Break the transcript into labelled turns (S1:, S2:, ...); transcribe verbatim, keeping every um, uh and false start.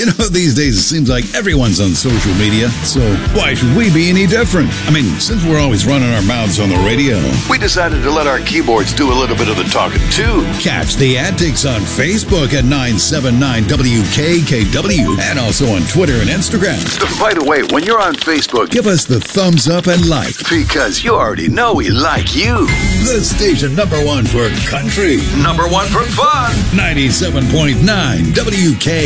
S1: You know, these days it seems like everyone's on social media, so why should we be any different? I mean, since we're always running our mouths on the radio,
S2: we decided to let our keyboards do a little bit of the talking too.
S1: Catch the antics on Facebook at nine seven nine W K K W and also on Twitter and Instagram.
S2: By the way, when you're on Facebook,
S1: give us the thumbs up and like,
S2: because you already know we like you.
S1: The station number one for country,
S2: number one for fun,
S1: ninety-seven point nine W K